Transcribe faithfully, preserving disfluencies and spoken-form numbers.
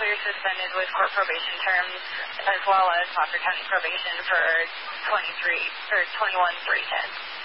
clear suspended with court probation terms, as well as Foster County probation for twenty-three or twenty-one three ten.